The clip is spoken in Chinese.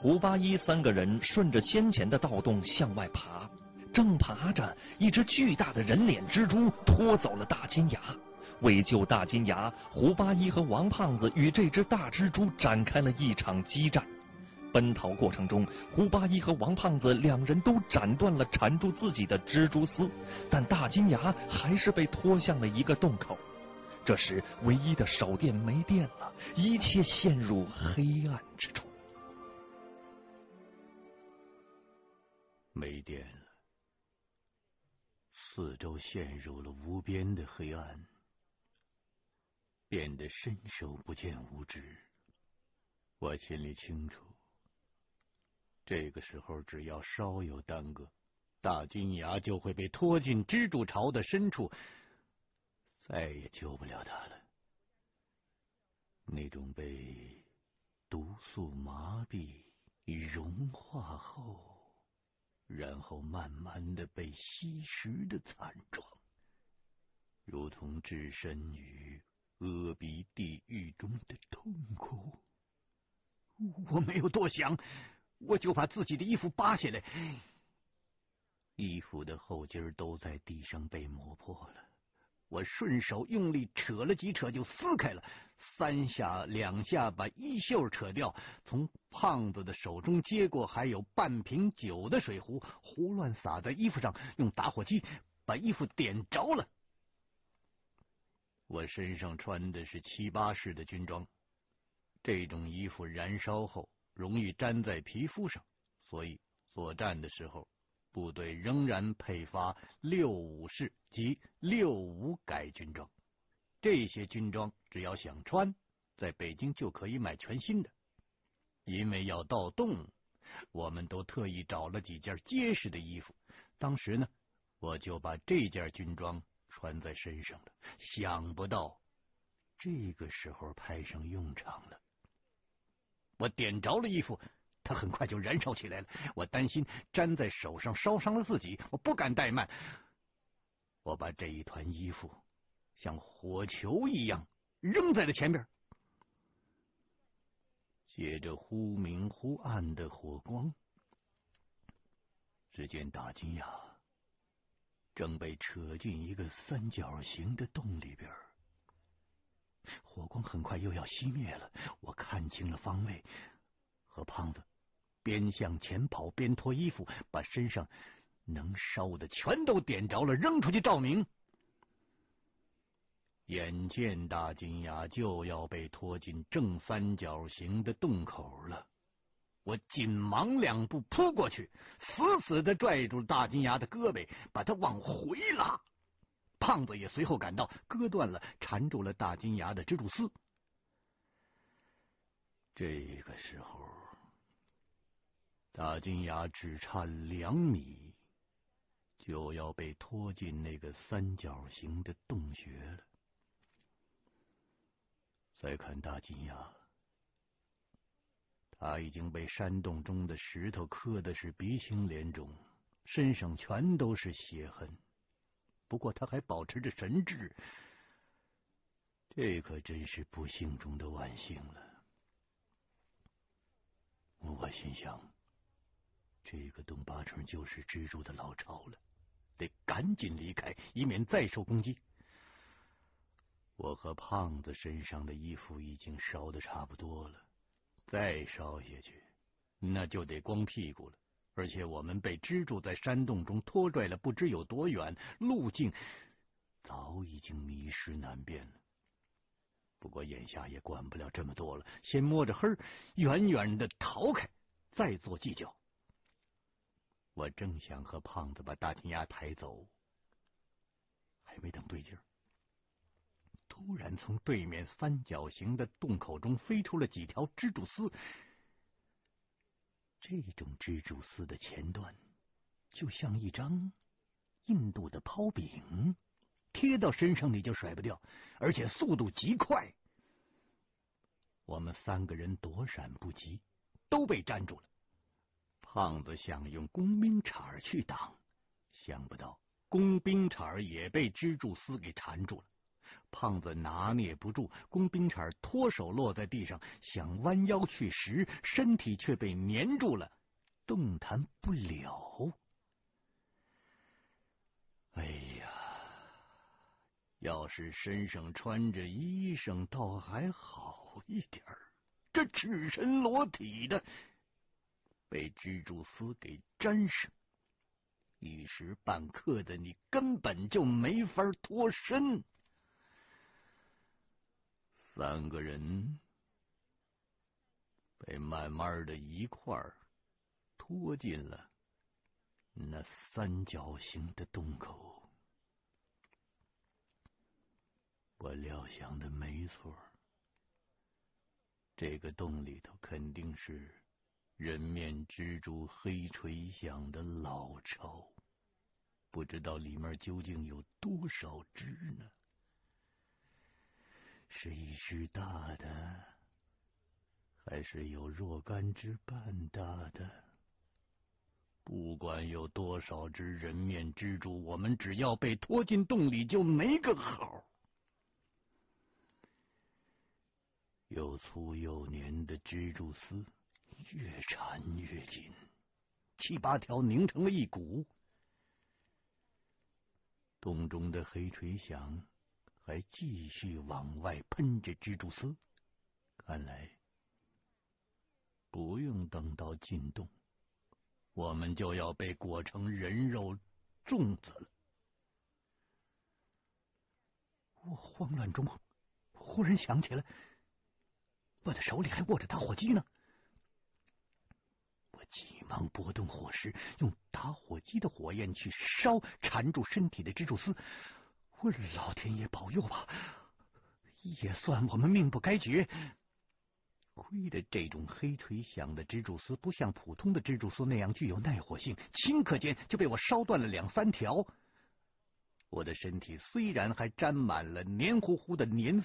胡八一三个人顺着先前的盗洞向外爬，正爬着，一只巨大的人脸蜘蛛拖走了大金牙。为救大金牙，胡八一和王胖子与这只大蜘蛛展开了一场激战。奔逃过程中，胡八一和王胖子两人都斩断了缠住自己的蜘蛛丝，但大金牙还是被拖向了一个洞口。这时，唯一的手电没电了，一切陷入黑暗之中。 没电了，四周陷入了无边的黑暗，变得伸手不见五指。我心里清楚，这个时候只要稍有耽搁，大金牙就会被拖进蜘蛛巢的深处，再也救不了他了。那种被毒素麻痹与融化后，然后慢慢的被吸食的惨状，如同置身于阿鼻地狱中的痛苦。我没有多想，我就把自己的衣服扒下来，衣服的后襟都在地上被磨破了。我顺手用力扯了几扯就撕开了，3下2下把衣袖扯掉，从胖子的手中接过还有半瓶酒的水壶，胡乱洒在衣服上，用打火机把衣服点着了。我身上穿的是7、8式的军装，这种衣服燃烧后容易粘在皮肤上，所以作战的时候部队仍然配发65式及65改军装。这些军装只要想穿，在北京就可以买全新的。因为要盗洞，我们都特意找了几件结实的衣服。当时呢，我就把这件军装穿在身上了。想不到这个时候派上用场了。我点着了衣服，它很快就燃烧起来了。我担心粘在手上烧伤了自己，我不敢怠慢。我把这一团衣服像火球一样扔在了前边，借着忽明忽暗的火光，只见大金牙正被扯进一个三角形的洞里边。火光很快又要熄灭了，我看清了方位，和胖子边向前跑边脱衣服，把身上能烧的全都点着了，扔出去照明。眼见大金牙就要被拖进正三角形的洞口了，我紧忙2步扑过去，死死地拽住大金牙的胳膊，把他往回拉。胖子也随后赶到，割断了缠住了大金牙的蜘蛛丝。这个时候，大金牙只差2米，就要被拖进那个三角形的洞穴了。再看大金牙，他已经被山洞中的石头磕的是鼻青脸肿，身上全都是血痕。不过他还保持着神智，这可真是不幸中的万幸了。我心想，这个洞八成就是蜘蛛的老巢了，得赶紧离开，以免再受攻击。我和胖子身上的衣服已经烧得差不多了，再烧下去，那就得光屁股了。而且我们被蜘蛛在山洞中拖拽了不知有多远，路径早已经迷失难辨了。不过眼下也管不了这么多了，先摸着黑远远的逃开，再做计较。我正想和胖子把大金牙抬走，还没等对劲儿，突然从对面三角形的洞口中飞出了几条蜘蛛丝。这种蜘蛛丝的前端就像一张印度的抛饼，贴到身上你就甩不掉，而且速度极快。我们3个人躲闪不及，都被粘住了。胖子想用工兵铲去挡，想不到工兵铲也被蜘蛛丝给缠住了。 胖子拿捏不住，工兵铲脱手落在地上，想弯腰去拾，身体却被粘住了，动弹不了。哎呀，要是身上穿着衣裳倒还好一点儿，这赤身裸体的被蜘蛛丝给粘上，一时半刻的你根本就没法脱身。3个人被慢慢的一块儿拖进了那3角形的洞口。我料想的没错，这个洞里头肯定是人面蜘蛛黑垂响的老巢，不知道里面究竟有多少只呢？是一只大的，还是有若干只半大的？不管有多少只人面蜘蛛，我们只要被拖进洞里就没个好。又粗又黏的蜘蛛丝越缠越紧，7、8条拧成了一股。洞中的黑垂响还继续往外喷着蜘蛛丝，看来不用等到进洞，我们就要被裹成人肉粽子了。我慌乱中忽然想起来，我的手里还握着打火机呢。我急忙拨动火石，用打火机的火焰去烧缠住身体的蜘蛛丝。我老天爷保佑吧，也算我们命不该绝。亏得这种黑垂响的蜘蛛丝不像普通的蜘蛛丝那样具有耐火性，顷刻间就被我烧断了2、3条。我的身体虽然还沾满了黏糊糊的粘